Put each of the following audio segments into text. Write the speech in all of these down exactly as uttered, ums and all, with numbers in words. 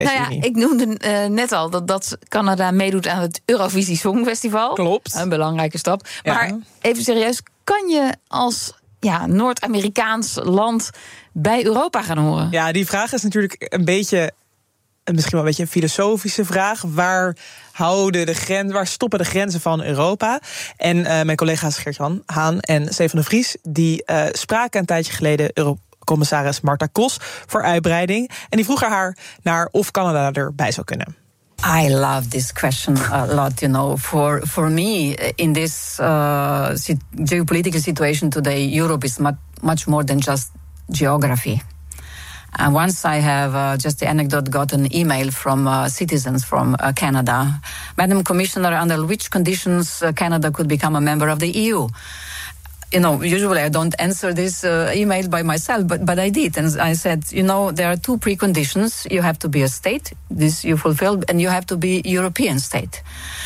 Nou ja, ik noemde uh, net al dat, dat Canada meedoet aan het Eurovisie Songfestival. Klopt. Een belangrijke stap. Ja. Maar even serieus, kan je als ja, Noord-Amerikaans land bij Europa gaan horen? Ja, die vraag is natuurlijk een beetje, misschien wel een beetje een filosofische vraag. Waar houden de grens, waar stoppen de grenzen van Europa? En uh, mijn collega's Gert-Jan Haan en Stefan de Vries, die uh, spraken een tijdje geleden Euro- commissaris Marta Kos voor uitbreiding. En die vroegen haar naar of Canada erbij zou kunnen. I love this question a lot, you know. For for me, in this uh, geopolitical situation today, Europe is much, much more than just geography. And once I have uh, just the anecdote, got an email from uh, citizens from uh, Canada. Madam Commissioner, under which conditions uh, Canada could become a member of the E U? You know, usually I don't answer this uh, email by myself, but, but I did. And I said, you know, there are two preconditions. You have to be a state, this you fulfill, and you have to be European state.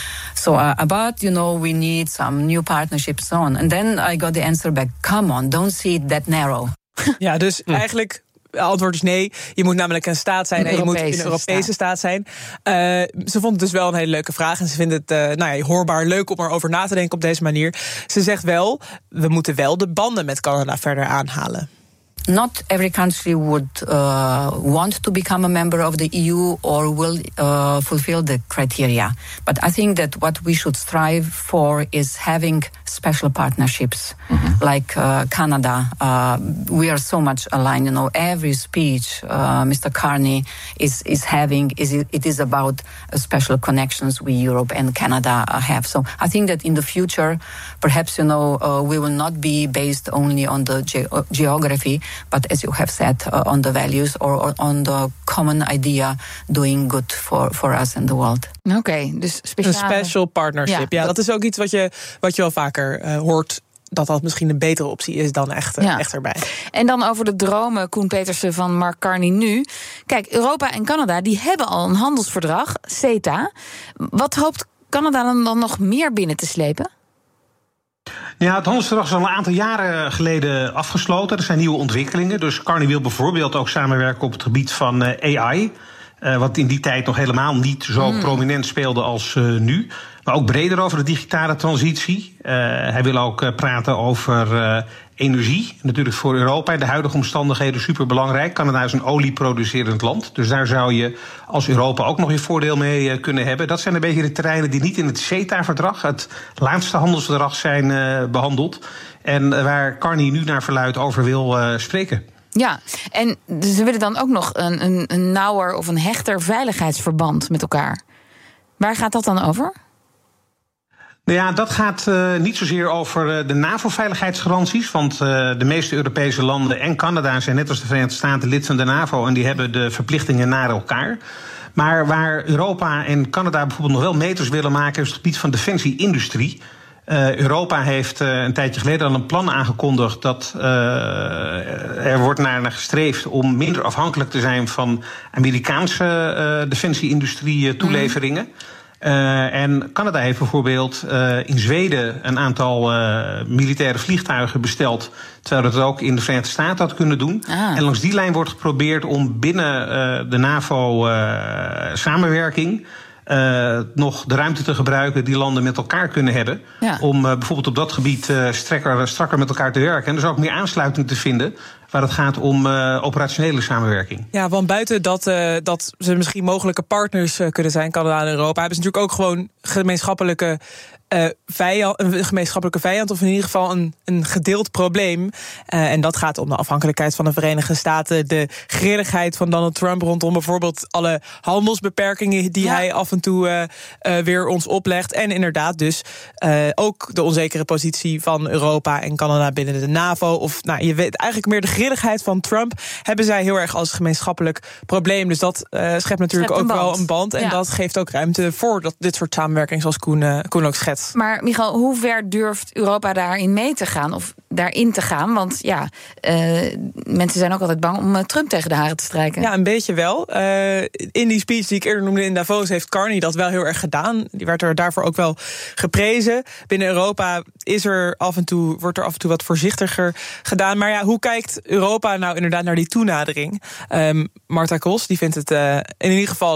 So uh, about, you know, we need some new partnerships, so on. And then I got the answer back, come on, don't see it that narrow. Ja, dus hm. eigenlijk... Het antwoord is nee. Je moet namelijk een staat zijn een en je moet Europese een Europese staat, staat zijn. Uh, ze vond het dus wel een hele leuke vraag. En ze vindt het uh, nou ja, hoorbaar leuk om erover na te denken op deze manier. Ze zegt wel, we moeten wel de banden met Canada verder aanhalen. Not every country would uh, want to become a member of the E U or will uh, fulfill the criteria. But I think that what we should strive for is having special partnerships, mm-hmm. like uh, Canada. Uh, we are so much aligned. You know, every speech uh, Mister Carney is is having is it is about uh, special connections we Europe and Canada uh, have. So I think that in the future, perhaps you know uh, we will not be based only on the ge- geography. But as you have said, uh, on the values or, or on the common idea doing good for, for us and the world. Oké, okay, dus speciale... Een special partnership. Ja, ja, dat is ook iets wat je, wat je wel vaker uh, hoort. Dat dat misschien een betere optie is dan echt, ja. echt erbij. En dan over de dromen, Koen Petersen van Mark Carney nu. Kijk, Europa en Canada die hebben al een handelsverdrag, CETA. Wat hoopt Canada dan, dan nog meer binnen te slepen? Ja, het handelsverdrag is al een aantal jaren geleden afgesloten. Er zijn nieuwe ontwikkelingen. Dus Carney wil bijvoorbeeld ook samenwerken op het gebied van uh, A I. Uh, wat in die tijd nog helemaal niet zo mm. prominent speelde als uh, nu. Maar ook breder over de digitale transitie. Uh, hij wil ook uh, praten over uh, energie. Natuurlijk voor Europa in de huidige omstandigheden superbelangrijk. Canada is een olieproducerend land. Dus daar zou je als Europa ook nog je voordeel mee uh, kunnen hebben. Dat zijn een beetje de terreinen die niet in het CETA-verdrag, het laatste handelsverdrag, zijn uh, behandeld. En uh, waar Carney nu naar verluidt over wil uh, spreken. Ja, en ze willen dan ook nog een, een, een nauwer of een hechter veiligheidsverband met elkaar. Waar gaat dat dan over? Nou ja, dat gaat uh, niet zozeer over uh, de NAVO-veiligheidsgaranties. Want uh, de meeste Europese landen en Canada zijn net als de Verenigde Staten lid van de NAVO. En die hebben de verplichtingen naar elkaar. Maar waar Europa en Canada bijvoorbeeld nog wel meters willen maken is het gebied van defensie-industrie. Uh, Europa heeft uh, een tijdje geleden al een plan aangekondigd dat uh, er wordt naar gestreefd om minder afhankelijk te zijn van Amerikaanse uh, defensie-industrie-toeleveringen. Mm. Uh, en Canada heeft bijvoorbeeld uh, in Zweden een aantal uh, militaire vliegtuigen besteld, terwijl dat ook in de Verenigde Staten had kunnen doen. Ah. En langs die lijn wordt geprobeerd om binnen uh, de NAVO-samenwerking uh, nog de ruimte te gebruiken die landen met elkaar kunnen hebben. Ja. Om uh, bijvoorbeeld op dat gebied uh, strakker, strakker met elkaar te werken. En dus ook meer aansluiting te vinden waar het gaat om uh, operationele samenwerking. Ja, want buiten dat, uh, dat ze misschien mogelijke partners uh, kunnen zijn, Canada en Europa, hebben ze natuurlijk ook gewoon gemeenschappelijke uh, vijand, een gemeenschappelijke vijand, of in ieder geval een, een gedeeld probleem. Uh, en dat gaat om de afhankelijkheid van de Verenigde Staten, de grilligheid van Donald Trump rondom bijvoorbeeld alle handelsbeperkingen die ja. hij af en toe uh, uh, weer ons oplegt. En inderdaad dus uh, ook de onzekere positie van Europa en Canada binnen de NAVO. Of nou, je weet eigenlijk meer de grilligheid van Trump hebben zij heel erg als gemeenschappelijk probleem. Dus dat uh, schept natuurlijk schept ook band. wel een band. En ja. dat geeft ook ruimte voor dat, dit soort samenwerking zoals Koen, uh, Koen ook schetst. threat. Maar Michal, hoe ver durft Europa daarin mee te gaan? Of daarin te gaan? Want ja, uh, mensen zijn ook altijd bang om uh, Trump tegen de haren te strijken. Ja, een beetje wel. Uh, in die speech die ik eerder noemde in Davos heeft Carney dat wel heel erg gedaan. Die werd er daarvoor ook wel geprezen. Binnen Europa is er af en toe, wordt er af en toe wat voorzichtiger gedaan. Maar ja, hoe kijkt Europa nou inderdaad naar die toenadering? Um, Marta Kos, die vindt het uh, in ieder geval